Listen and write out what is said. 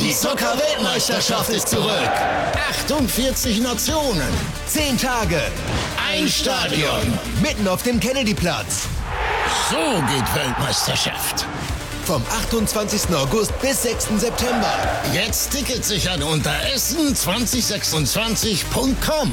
Die Soccer-Weltmeisterschaft ist zurück. 48 Nationen, 10 Tage, ein Stadion, mitten auf dem Kennedyplatz. So geht Weltmeisterschaft. Vom 28. August bis 6. September. Jetzt Tickets sichern unter essen2026.com.